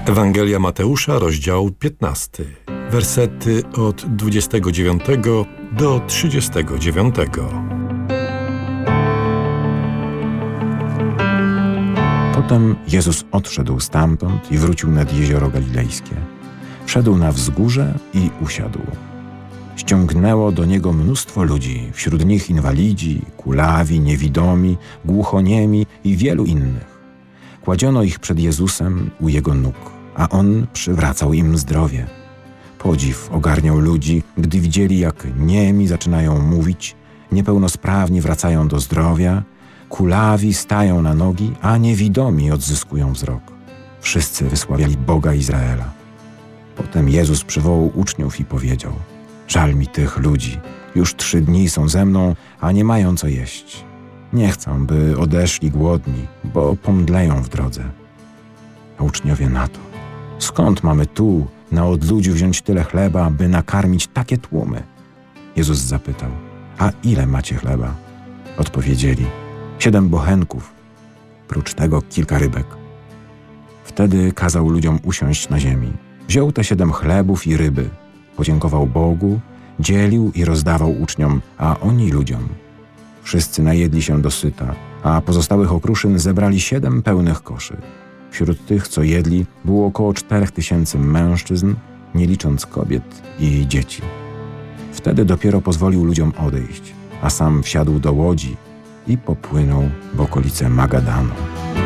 Ewangelia Mateusza, rozdział 15, wersety od 29 do 39. Potem Jezus odszedł stamtąd i wrócił nad jezioro galilejskie. Wszedł na wzgórze i usiadł. Ściągnęło do niego mnóstwo ludzi, wśród nich inwalidzi, kulawi, niewidomi, głuchoniemi i wielu innych. Kładziono ich przed Jezusem u Jego nóg, a On przywracał im zdrowie. Podziw ogarniał ludzi, gdy widzieli, jak niemi zaczynają mówić, niepełnosprawni wracają do zdrowia, kulawi stają na nogi, a niewidomi odzyskują wzrok. Wszyscy wysławiali Boga Izraela. Potem Jezus przywołał uczniów i powiedział: żal mi tych ludzi, już 3 dni są ze mną, a nie mają co jeść. Nie chcę, by odeszli głodni, bo pomdleją w drodze. A uczniowie na to: skąd mamy tu na odludziu wziąć tyle chleba, by nakarmić takie tłumy? Jezus zapytał: a ile macie chleba? Odpowiedzieli: 7 bochenków, prócz tego kilka rybek. Wtedy kazał ludziom usiąść na ziemi. Wziął te 7 chlebów i ryby, podziękował Bogu, dzielił i rozdawał uczniom, a oni ludziom. Wszyscy najedli się dosyta, a pozostałych okruszyn zebrali 7 pełnych koszy. Wśród tych, co jedli, było około 4000 mężczyzn, nie licząc kobiet i dzieci. Wtedy dopiero pozwolił ludziom odejść, a sam wsiadł do łodzi i popłynął w okolice Magadanu.